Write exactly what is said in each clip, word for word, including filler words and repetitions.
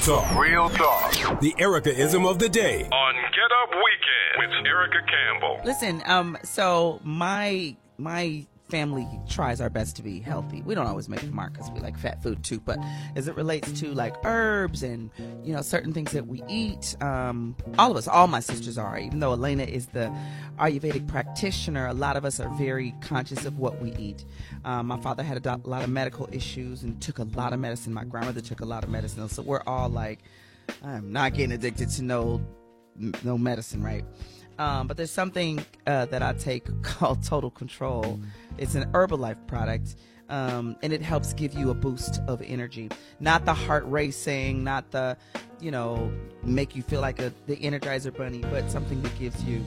talk. Real talk. The Erica-ism of the day. On Get Up Weekend with Erica Campbell. Listen, um, so my my family tries our best to be healthy. We don't always make the mark because we like fat food too, but as it relates to like herbs and, you know, certain things that we eat, um, all of us, all my sisters are, even though Elena is the Ayurvedic practitioner, a lot of us are very conscious of what we eat. Um, my father had a do- lot of medical issues and took a lot of medicine. My grandmother took a lot of medicine. So we're all like, I'm not getting addicted to no, no medicine, right? Um, but there's something uh, that I take called Total Control. It's an Herbalife product, um, and it helps give you a boost of energy. Not the heart racing, not the, you know, make you feel like a the Energizer Bunny, but something that gives you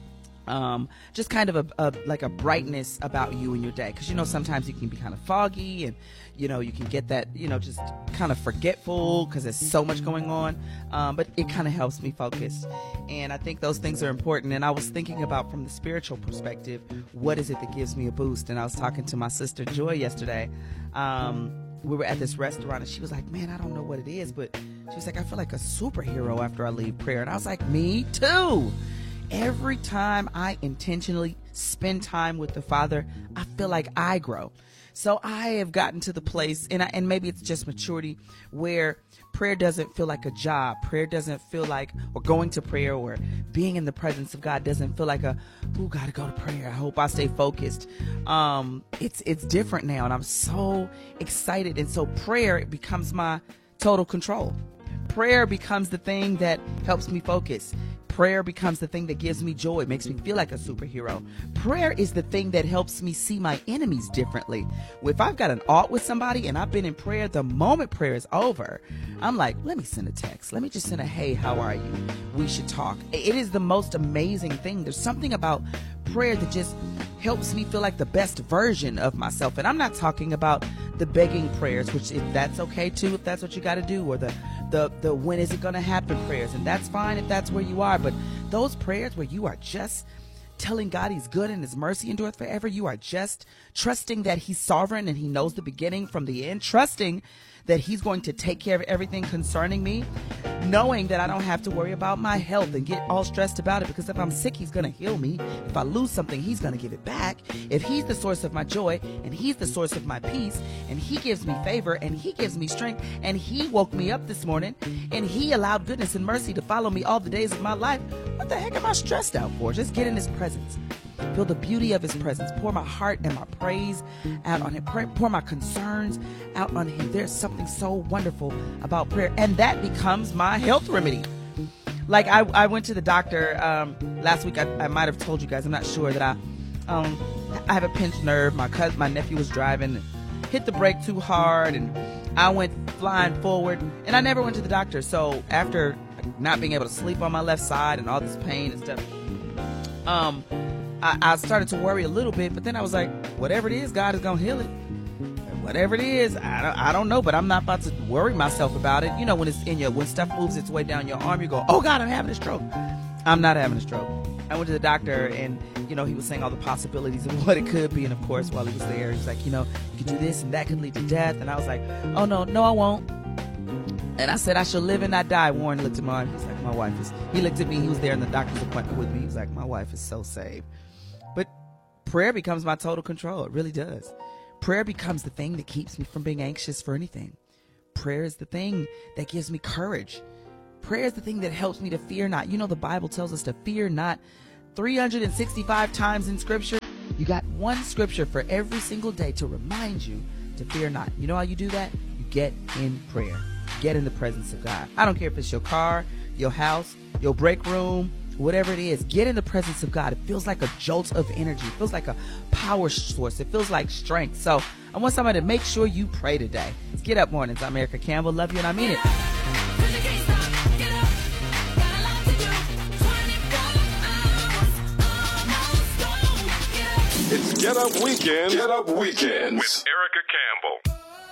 um, just kind of a, a like a brightness about you and your day. Because, you know, sometimes you can be kind of foggy and, you know, you can get that, you know, just kind of forgetful because there's so much going on. Um, but it kind of helps me focus. And I think those things are important. And I was thinking about from the spiritual perspective, what is it that gives me a boost? And I was talking to my sister Joy yesterday. Um, we were at this restaurant and she was like, man, I don't know what it is. But she was like, I feel like a superhero after I leave prayer. And I was like, me too. Every time I intentionally spend time with the Father, I feel like I grow. So I have gotten to the place, and I, and maybe it's just maturity, where prayer doesn't feel like a job. Prayer doesn't feel like, or going to prayer or being in the presence of God doesn't feel like a, ooh, gotta go to prayer. I hope I stay focused. Um, it's it's different now, and I'm so excited. And so prayer becomes my total control. Prayer becomes the thing that helps me focus. Prayer becomes the thing that gives me joy, makes me feel like a superhero. Prayer is the thing that helps me see my enemies differently. If I've got an ought with somebody and I've been in prayer, the moment prayer is over, I'm like, let me send a text. Let me just send a, hey, how are you? We should talk. It is the most amazing thing. There's something about prayer that just helps me feel like the best version of myself. And I'm not talking about the begging prayers, which if that's okay too, if that's what you got to do, or the the the when is it going to happen prayers, and that's fine if that's where you are. But those prayers where you are just telling God he's good and his mercy endureth forever, you are just trusting that he's sovereign and he knows the beginning from the end, trusting that he's going to take care of everything concerning me, knowing that I don't have to worry about my health and get all stressed about it, because if I'm sick, he's going to heal me. If I lose something, he's going to give it back. If he's the source of my joy and he's the source of my peace and he gives me favor and he gives me strength and he woke me up this morning and he allowed goodness and mercy to follow me all the days of my life, what the heck am I stressed out for? Just get in his presence. Feel the beauty of his presence. Pour my heart and my praise out on him. Pour my concerns out on him. There's something so wonderful about prayer. And that becomes my health remedy. Like I, I went to the doctor um, last week. I, I might have told you guys. I'm not sure that I um, I have a pinched nerve. My cousin, my nephew was driving, hit the brake too hard, and I went flying forward. And I never went to the doctor. So after not being able to sleep on my left side and all this pain and stuff, um, I, I started to worry a little bit, but then I was like, whatever it is, God is going to heal it. Whatever it is, I don't, I don't know, but I'm not about to worry myself about it. You know, when it's in your, when stuff moves its way down your arm, you go, oh God, I'm having a stroke. I'm not having a stroke. I went to the doctor and, you know, he was saying all the possibilities of what it could be. And of course, while he was there, he's like, you know, you could do this and that could lead to death. And I was like, oh no, no, I won't. And I said, I shall live and not die. Warren looked at me, he's like, my wife is, he looked at me, he was there in the doctor's appointment with me. He was like, my wife is so saved. But prayer becomes my total control. It really does. Prayer becomes the thing that keeps me from being anxious for anything. Prayer is the thing that gives me courage. Prayer is the thing that helps me to fear not. You know, the Bible tells us to fear not three hundred sixty-five times in Scripture. You got one Scripture for every single day to remind you to fear not. You know how you do that? You get in prayer. Get in the presence of God. I don't care if it's your car, your house, your break room, whatever it is. Get in the presence of God. It feels like a jolt of energy. It feels like a power source. It feels like strength. So I want somebody to make sure you pray today. It's Get Up Mornings. I'm Erica Campbell. Love you and I mean it. It's Get Up Weekend. Get Up Weekends with Erica Campbell.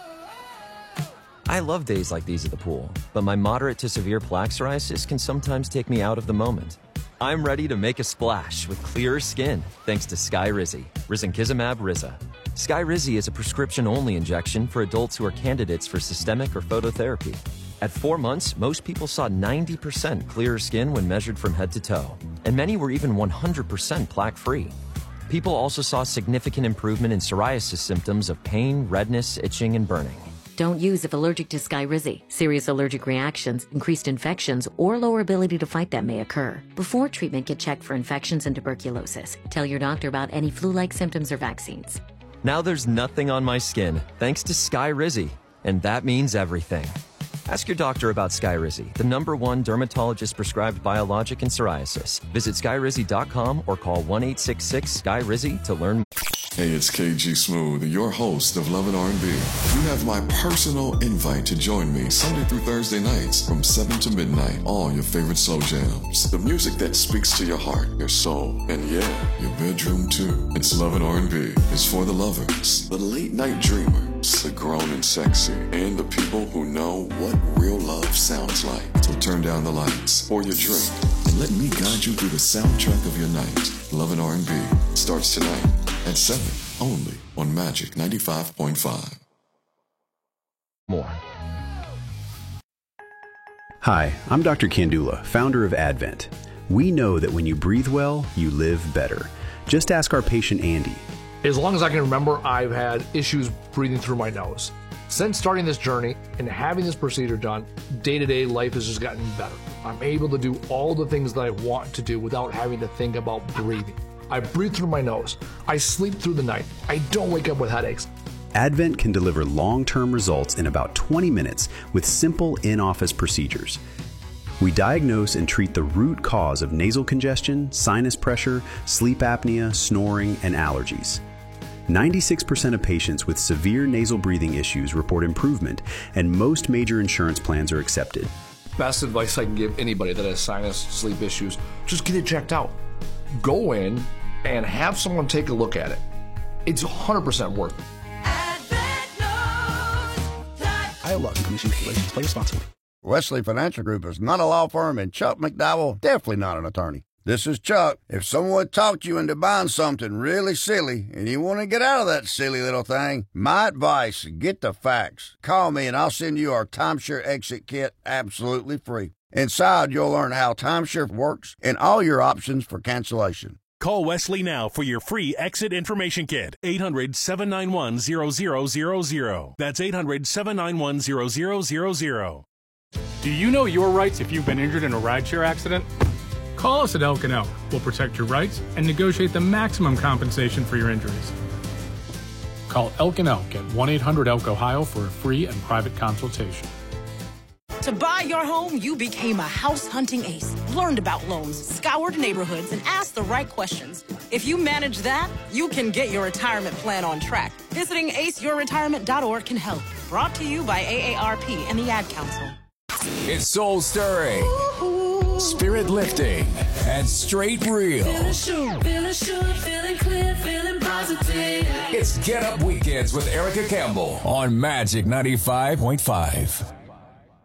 I love days like these at the pool, but my moderate to severe plaque psoriasis can sometimes take me out of the moment. I'm ready to make a splash with clearer skin thanks to Skyrizi, risankizumab Riza. Skyrizi is a prescription-only injection for adults who are candidates for systemic or phototherapy. At four months, most people saw ninety percent clearer skin when measured from head to toe, and many were even one hundred percent plaque-free. People also saw significant improvement in psoriasis symptoms of pain, redness, itching, and burning. Don't use if allergic to Skyrizi. Serious allergic reactions, increased infections, or lower ability to fight them may occur. Before treatment, get checked for infections and tuberculosis. Tell your doctor about any flu-like symptoms or vaccines. Now there's nothing on my skin, thanks to Skyrizi, and that means everything. Ask your doctor about Skyrizi, the number one dermatologist-prescribed biologic in psoriasis. Visit skyrizi dot com or call one eight six six sky rizi to learn more. Hey, it's K G Smooth, your host of Love and R and B. You have my personal invite to join me Sunday through Thursday nights from seven to midnight on your favorite soul jams. The music that speaks to your heart, your soul, and yeah, your bedroom too. It's Love and R and B. It's for the lovers, the late night dreamers, the grown and sexy, and the people who know what real love sounds like. So turn down the lights, pour your drink, and let me guide you through the soundtrack of your night. Love and R and B starts tonight at seven, only on Magic ninety-five point five. More. Hi, I'm Doctor Kandula, founder of Advent. We know that when you breathe well, you live better. Just ask our patient Andy. As long as I can remember, I've had issues breathing through my nose. Since starting this journey and having this procedure done, day-to-day life has just gotten better. I'm able to do all the things that I want to do without having to think about breathing. I breathe through my nose. I sleep through the night. I don't wake up with headaches. Advent can deliver long-term results in about twenty minutes with simple in-office procedures. We diagnose and treat the root cause of nasal congestion, sinus pressure, sleep apnea, snoring, and allergies. ninety-six percent of patients with severe nasal breathing issues report improvement, and most major insurance plans are accepted. Best advice I can give anybody that has sinus sleep issues, just get it checked out. Go in and have someone take a look at it. It's one hundred percent worth it. Iowa Law and Commission regulations. Play responsibly. Wesley Financial Group is not a law firm, and Chuck McDowell definitely not an attorney. This is Chuck. If someone talked you into buying something really silly and you want to get out of that silly little thing, my advice, get the facts. Call me and I'll send you our Timeshare Exit Kit absolutely free. Inside, you'll learn how timeshare works and all your options for cancellation. Call Wesley now for your free exit information kit. eight hundred, seven nine one, zero zero zero zero. That's eight hundred, seven nine one, zero zero zero zero. Do you know your rights if you've been injured in a rideshare accident? Call us at Elk and Elk. We'll protect your rights and negotiate the maximum compensation for your injuries. Call Elk and Elk at one eight hundred elk ohio for a free and private consultation. To buy your home, you became a house hunting ace, learned about loans, scoured neighborhoods, and asked the right questions. If you manage that, you can get your retirement plan on track. Visiting ace your retirement dot org can help. Brought to you by A A R P and the Ad Council. It's soul stirring, spirit lifting, and straight real. Feeling sure, feeling sure, feeling clear, feeling positive. It's Get Up Weekends with Erica Campbell on Magic ninety-five point five.